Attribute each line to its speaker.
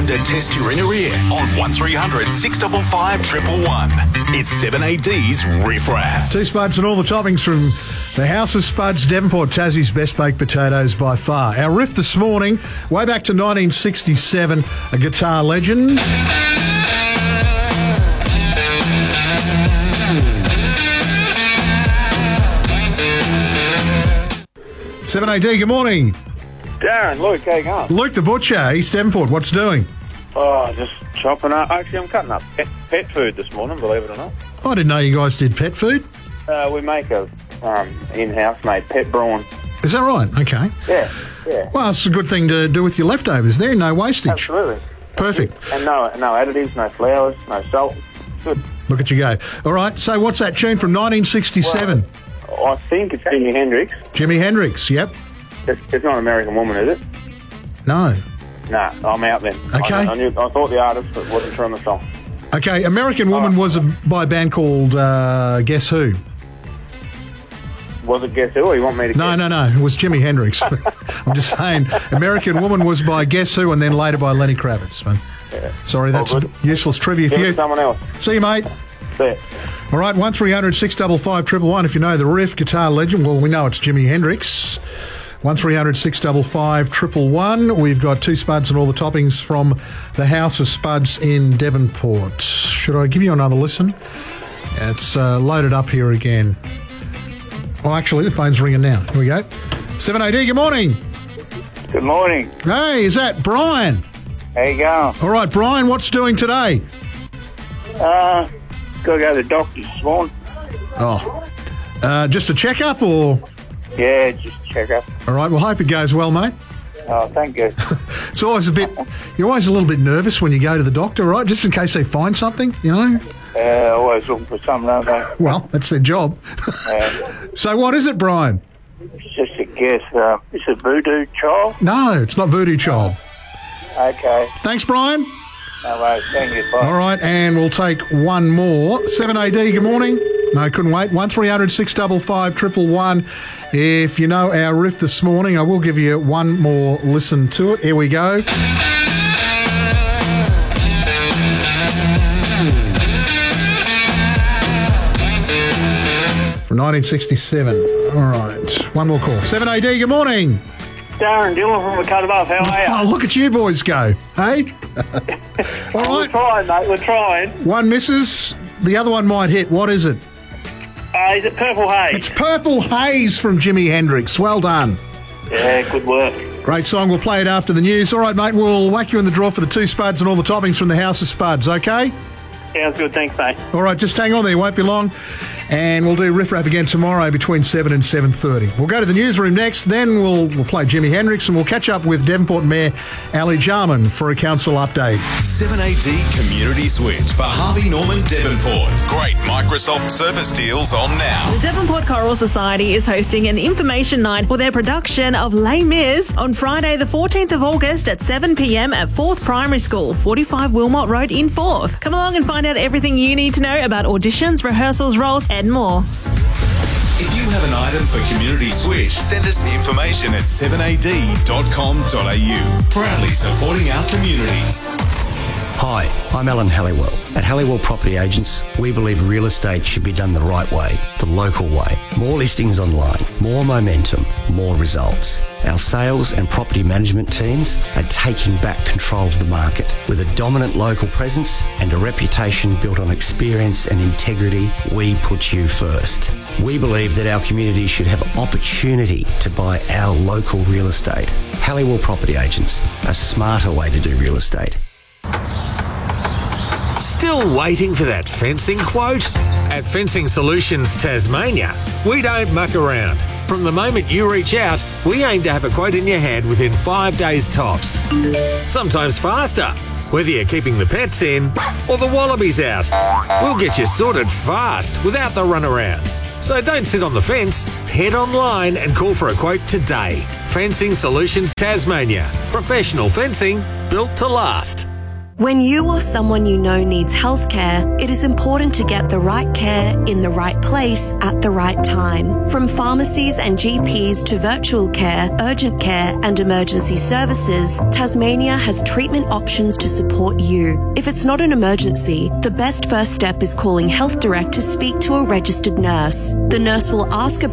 Speaker 1: time to test your inner ear on 1300 655 111. It's 7AD's Riff Raff.
Speaker 2: Two spuds and all the toppings from the House of Spuds, Devonport, Tassie's best baked potatoes by far. Our riff this morning, way back to 1967, a guitar legend. Seven AD, good morning.
Speaker 3: Darren, Luke, how you going?
Speaker 2: Luke the Butcher, East Devonport, what's doing?
Speaker 3: Oh, just chopping up. Actually, I'm cutting up pet food this morning, believe it or not.
Speaker 2: I didn't know you guys did pet food.
Speaker 3: We make a in-house made pet brawn.
Speaker 2: Is that right? Okay.
Speaker 3: Yeah.
Speaker 2: Well, it's a good thing to do with your leftovers there, no wastage.
Speaker 3: Absolutely.
Speaker 2: Perfect.
Speaker 3: And no additives, no flowers, no salt. Good.
Speaker 2: Look at you go. All right, so what's that tune from 1967?
Speaker 3: Well, I think it's Jimi Hendrix.
Speaker 2: Jimi Hendrix, yep.
Speaker 3: It's not American Woman, is it?
Speaker 2: No.
Speaker 3: Nah, I'm out then.
Speaker 2: Okay.
Speaker 3: I thought the artist, but wasn't sure on the song.
Speaker 2: Okay, American Woman was by a band called Guess Who?
Speaker 3: Was it Guess Who, or you want me to guess?
Speaker 2: No, it was Jimi Hendrix. I'm just saying, American Woman was by Guess Who and then later by Lenny Kravitz.
Speaker 3: Yeah.
Speaker 2: Sorry, that's useless trivia for
Speaker 3: Give it
Speaker 2: you.
Speaker 3: to someone else.
Speaker 2: See you, mate.
Speaker 3: See ya.
Speaker 2: All right, 1300 655 111. If you know the riff, guitar legend, well, we know it's Jimi Hendrix. 1300 655 111. We've got two spuds and all the toppings from the House of Spuds in Devonport. Should I give you another listen? It's loaded up here again. Oh, actually, the phone's ringing now. Here we go. 7AD, good morning.
Speaker 3: Good morning.
Speaker 2: Hey, is that Brian?
Speaker 3: How you going?
Speaker 2: All right, Brian, what's doing today?
Speaker 3: Got to go to the doctor's this morning.
Speaker 2: Oh, just a checkup or?
Speaker 3: Yeah, just check up.
Speaker 2: All right, well, hope it goes well, mate.
Speaker 3: Oh, thank you.
Speaker 2: It's always you're always a little bit nervous when you go to the doctor, right? Just in case they find something, you know?
Speaker 3: Always looking for something, aren't they?
Speaker 2: Well, that's their job. So what is it, Brian?
Speaker 3: It's just a guess. Is it Voodoo Child?
Speaker 2: No, it's not Voodoo Child.
Speaker 3: Okay.
Speaker 2: Thanks, Brian.
Speaker 3: No worries. Thank you. Bye.
Speaker 2: All right, and we'll take one more. 7AD, good morning. No, couldn't wait. 1300 655 111. If you know our riff this morning, I will give you one more listen to it. Here we go. From 1967. All right, one more call. 7AD, good morning.
Speaker 3: Darren Dillon from the Cut Above. How are you?
Speaker 2: Oh, look at you boys go. Hey? All
Speaker 3: We're
Speaker 2: right.
Speaker 3: trying, mate. We're trying.
Speaker 2: One misses, the other one might hit. What is it?
Speaker 3: Is it Purple Haze?
Speaker 2: It's Purple Haze from Jimi Hendrix. Well done.
Speaker 3: Yeah, good work.
Speaker 2: Great song. We'll play it after the news. All right, mate, we'll whack you in the draw for the two spuds and all the toppings from the House of Spuds, okay?
Speaker 3: Sounds good. Thanks, mate.
Speaker 2: All right, just hang on there. Won't be long. And we'll do Riff Raff again tomorrow between 7 and 7:30. We'll go to the newsroom next. Then we'll play Jimi Hendrix and we'll catch up with Devonport Mayor Ali Jarman for a council update.
Speaker 1: 7AD Community Switch for Harvey Norman Devonport. Great Microsoft Surface deals on now.
Speaker 4: The Devonport Choral Society is hosting an information night for their production of Les Mis on Friday the 14th of August at 7 p.m. at 4th Primary School, 45 Wilmot Road in 4th. Come along and find out everything you need to know about auditions, rehearsals, roles and more.
Speaker 1: If you have an item for Community Switch, send us the information at 7ad.com.au. Proudly supporting our community.
Speaker 5: Hi, I'm Alan Halliwell. At Halliwell Property Agents, we believe real estate should be done the right way, the local way. More listings online, more momentum, more results. Our sales and property management teams are taking back control of the market. With a dominant local presence and a reputation built on experience and integrity, we put you first. We believe that our community should have opportunity to buy our local real estate. Halliwell Property Agents, a smarter way to do real estate.
Speaker 6: Still waiting for that fencing quote? At Fencing Solutions Tasmania, we don't muck around. From the moment you reach out, we aim to have a quote in your hand within 5 days tops. Sometimes faster, whether you're keeping the pets in or the wallabies out. We'll get you sorted fast without the runaround. So don't sit on the fence, head online and call for a quote today. Fencing Solutions Tasmania. Professional fencing built to last.
Speaker 7: When you or someone you know needs healthcare, it is important to get the right care in the right place. place at the right time. From pharmacies and GPs to virtual care, urgent care and emergency services, Tasmania has treatment options to support you. If it's not an emergency, the best first step is calling Health Direct to speak to a registered nurse. The nurse will ask about